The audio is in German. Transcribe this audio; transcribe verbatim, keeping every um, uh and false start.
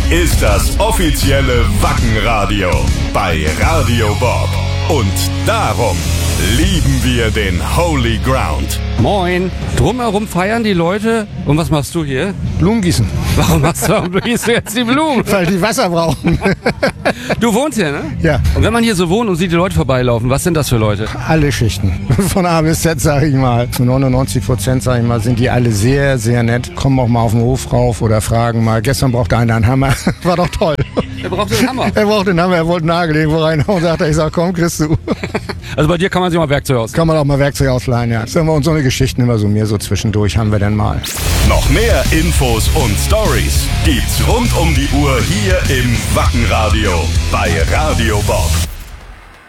ist das offizielle Wackenradio bei Radio Bob. Und darum lieben wir den Holy Ground. Moin. Drumherum feiern die Leute. Und was machst du hier? Blumen gießen. Warum machst du, warum gießt du jetzt die Blumen? Weil die Wasser brauchen. Du wohnst hier, ne? Ja. Und wenn man hier so wohnt und sieht die Leute vorbeilaufen, was sind das für Leute? Alle Schichten. Von A bis Z, sag ich mal. Zu neunundneunzig Prozent, sag ich mal, sind die alle sehr, sehr nett. Kommen auch mal auf den Hof rauf oder fragen mal. Gestern brauchte einer einen Hammer. War doch toll. Er braucht einen Hammer. Er braucht einen Hammer, er wollte einen Nagel irgendwo reinhauen. Sagt er, ich sag, komm, kriegst du. Also bei dir kann man sich mal Werkzeug aus. Kann man auch mal Werkzeug ausleihen, ja. Sagen wir, und so eine Geschichten immer so mehr so zwischendurch haben wir dann mal. Noch mehr Infos und Stories gibt's rund um die Uhr hier im Wackenradio bei Radio Bob.